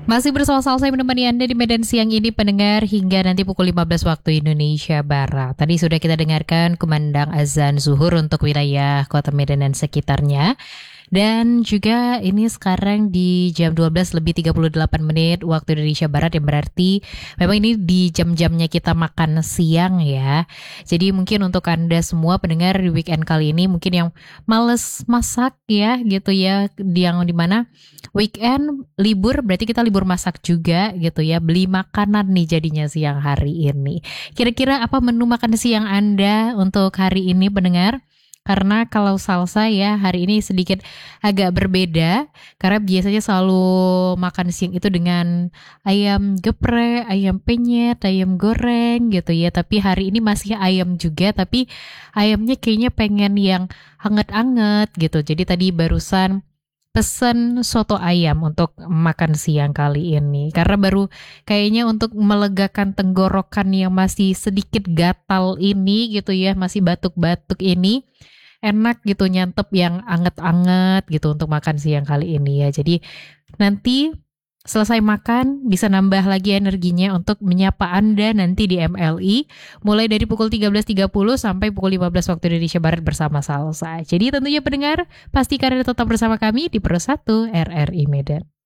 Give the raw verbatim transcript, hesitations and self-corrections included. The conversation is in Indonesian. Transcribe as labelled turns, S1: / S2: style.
S1: Masih bersama saya menemani Anda di Medan siang ini pendengar hingga nanti pukul lima belas waktu Indonesia Barat. Tadi sudah kita dengarkan kumandang azan zuhur untuk wilayah Kota Medan dan sekitarnya. Dan juga ini sekarang di jam dua belas lebih tiga puluh delapan menit waktu Indonesia Barat, yang berarti memang ini di jam-jamnya kita makan siang ya. Jadi mungkin untuk Anda semua pendengar di weekend kali ini mungkin yang males masak ya gitu ya, yang dimana weekend libur berarti kita libur masak juga gitu ya, beli makanan nih jadinya siang hari ini. Kira-kira apa menu makan siang Anda untuk hari ini pendengar? Karena kalau salsa ya hari ini sedikit agak berbeda, karena biasanya selalu makan siang itu dengan ayam geprek, ayam penyet, ayam goreng gitu ya. Tapi hari ini masih ayam juga, tapi ayamnya kayaknya pengen yang anget-anget gitu. Jadi tadi barusan pesen soto ayam untuk makan siang kali ini. Karena baru kayaknya untuk melegakan tenggorokan yang masih sedikit gatal ini gitu ya, masih batuk-batuk ini. Enak gitu nyantep yang anget-anget gitu untuk makan siang kali ini ya. Jadi nanti selesai makan bisa nambah lagi energinya untuk menyapa Anda nanti di M L I mulai dari pukul tiga belas tiga puluh sampai pukul lima belas waktu Indonesia Barat bersama Salsa. Jadi tentunya pendengar pastikan Anda tetap bersama kami di Pro satu R R I Medan.